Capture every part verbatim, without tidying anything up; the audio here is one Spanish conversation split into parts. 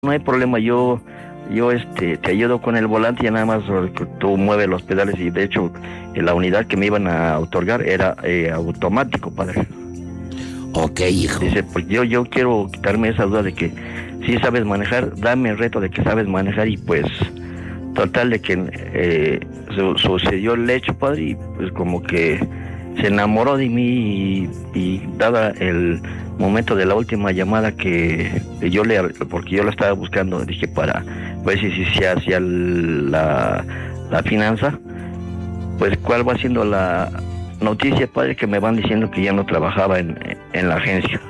no hay problema, yo yo este te ayudo con el volante, ya nada más tú mueves los pedales, y de hecho la unidad que me iban a otorgar era eh, automático, padre. Ok, hijo. Dice, pues yo yo quiero quitarme esa duda de que si sabes manejar, dame el reto de que sabes manejar, y pues total de que eh, su, sucedió el hecho, padre, y pues como que se enamoró de mí, y, y dada el momento de la última llamada que yo le, porque yo la estaba buscando, dije, para ver si, si se hacía la, la finanza, pues cuál va siendo la noticia, padre, que me van diciendo que ya no trabajaba en, en la agencia.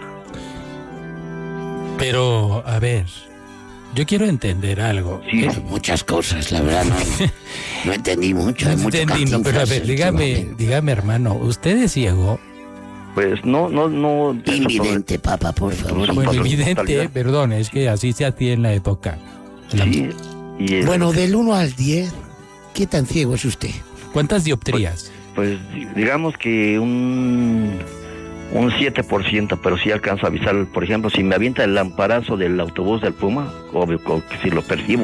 Pero, a ver, yo quiero entender algo. Sí. Pues muchas cosas, la verdad, no, no entendí mucho. No hay mucho entendí, no, pero a ver, dígame, últimamente. dígame, hermano, ¿usted es ciego? Pues no, no, no. Invidente, papá, por favor. Bueno, Total- evidente, totalidad. perdón, es que así se hacía en la época. La- Sí, y el- Bueno, del uno al diez, ¿qué tan ciego es usted? ¿Cuántas dioptrías? pues digamos que un un siete por ciento, pero sí alcanzo a avisar. Por ejemplo, si me avienta el lamparazo del autobús del Puma, obvio que si lo percibo.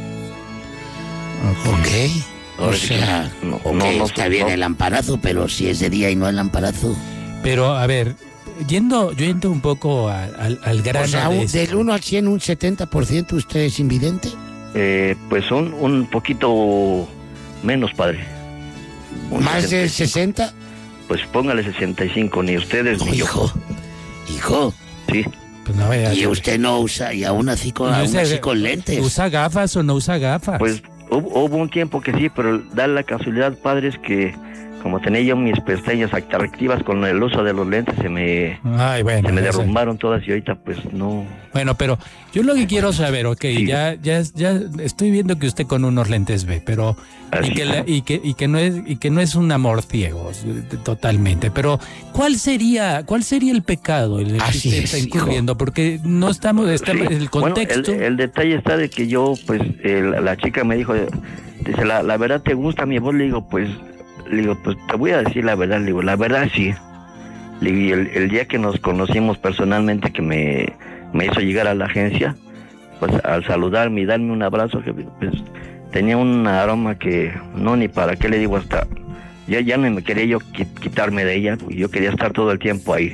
Ok. O Ahora sí que sea, no, ok, no, no, está no. bien el amparazo, pero si es de día y no el amparazo. Pero, a ver, yendo, yendo un poco a- al, al grano O sea, de un- esto. del uno al cien, un setenta por ciento usted es invidente. Eh, pues un, un poquito menos, padre. Un Más del sesenta y cinco. sesenta. Pues póngale sesenta y cinco, ni ustedes No, ni yo. hijo. Hijo. Sí, Pues no, vaya, Y usted no usa, y aún así con, no aún usa- así con lentes. ¿Usa gafas o no usa gafas? pues hubo, hubo un tiempo que sí, pero da la casualidad, padre, es que como tenía yo mis pestañas atractivas con el uso de los lentes, se me, Ay, bueno. se me ya sé. derrumbaron todas, y ahorita pues no. Bueno, pero yo lo que quiero saber, ok, Sí. ya, ya, ya estoy viendo que usted con unos lentes ve, pero Así y que, la- es. y que y que no es y que no es un amor ciego eh, totalmente, pero ¿cuál sería cuál sería el pecado en el que Así usted es, está hijo. incurriendo? Porque no estamos estamos Sí. el contexto. Bueno, el, el detalle está de que yo, pues, eh, la, la chica me dijo, dice, la, la verdad, ¿te gusta mi voz? Le digo, pues, le digo, pues, te voy a decir la verdad. Le digo, la verdad, sí. Le digo, y el, el día que nos conocimos personalmente, que me, me hizo llegar a la agencia, pues, al saludarme y darme un abrazo, que, pues, tenía un aroma que, no, ni para qué le digo, hasta, ya, ya no me quería yo qui- quitarme de ella, porque yo quería estar todo el tiempo ahí.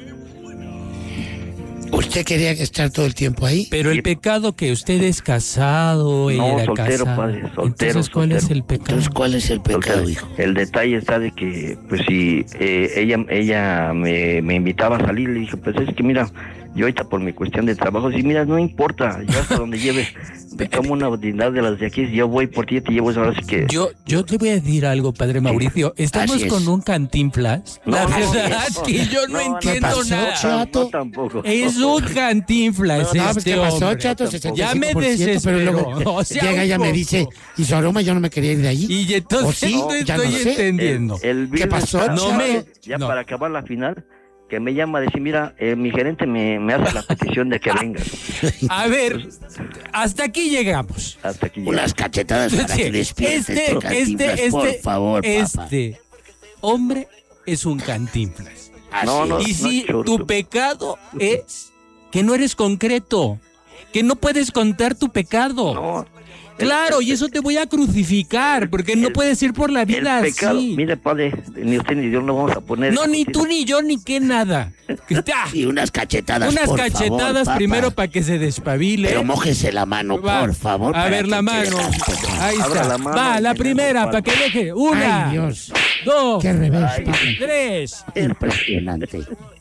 ¿Usted quería estar todo el tiempo ahí? Pero el Sí. pecado que usted es casado, No, era soltero, casado. padre, soltero, Entonces, ¿cuál soltero. es el pecado? Entonces, ¿cuál es el pecado, Entonces, hijo? el detalle está de que, pues si eh, ella ella me, me invitaba a salir, le dije, pues es que mira, yo ahorita por mi cuestión de trabajo, sí, mira, no importa, yo hasta donde lleves, me tomo una unidad de las de aquí, yo voy por ti y te llevo, ahora sí que... Yo, yo te voy a decir algo, padre Mauricio. Estamos Así es. con un Cantinflas. No, La no, verdad no, que yo no, no, no, entiendo pasó, nada. chato? No, tampoco. Es un Cantinflas No, No, este pues, ¿qué pasó, hombre. chato? Ya Ya me sesenta y cinco por ciento, pero luego desesperó. O sea, llega un ella me poco. dice, y su aroma yo no me quería ir de allí. Y entonces ¿O sí? no Ya estoy no sé. entendiendo. El, el ¿Qué viernes pasó, para- No me- Ya no. para acabar la final, que me llama a decir, mira, eh, mi gerente me, me hace la petición de que vengas. A ver, hasta aquí llegamos. Hasta aquí llega. Unas cachetadas para que despiertes, Este, este, Cantinflas, este, por este, favor, papá. este hombre es un Cantinflas. Así No, no, es. Y si chorro. tu pecado es que no eres concreto, que no puedes contar tu pecado. No, Claro, y eso te voy a crucificar, porque no el- puedes ir por la vida el pecado, así. mire, padre, ni usted ni yo no vamos a poner... No, ni tú ni yo ni qué nada. Que está- Y unas cachetadas, Unas por cachetadas favor, papá. primero para que se despabile. Pero mójese la mano, Va. por favor. A para ver que la quede mano. gasto. Ahí Abra está. la mano Va, y la le primera damos para que deje. Una, Ay, Dios. dos, Qué revés, Ay. papi. tres. Impresionante.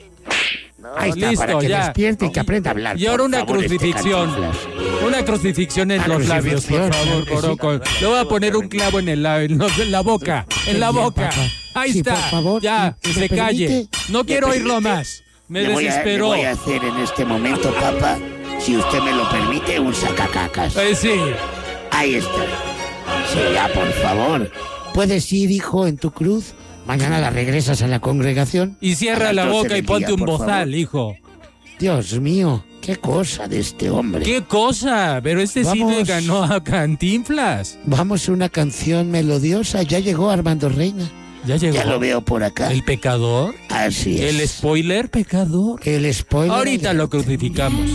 Ahí está, Listo, para que ya. despierte y que aprenda a hablar. Y ahora por una favor, este crucifixión. Cantinflas. Una crucifixión en Ah, los labios, por crucifixión, favor, claro que sí. Coroco. Le voy a poner un clavo en el la- en los- en la boca, en la Bien, boca. papá. Ahí Sí, está. por favor, Ya, ¿me que se calle. permite? No quiero ¿Me oírlo permite? más. Me Le voy a- le desesperó. voy a hacer en este momento, papá, si usted me lo permite, un sacacacas. Eh, sí. Ahí está. Sí, ya, por favor. Puedes ir, hijo, en tu cruz. Mañana la regresas a la congregación. Y A cierra las la doce boca y del ponte día, un por bozal, favor. hijo. Dios mío, qué cosa de este hombre. ¿Qué cosa? Pero este sí le Vamos. ganó a Cantinflas. Vamos a una canción melodiosa. Ya llegó Armando Reina. Ya llegó. Ya lo veo por acá. El pecador. Así es. El spoiler pecador. El spoiler. Ahorita lo crucificamos.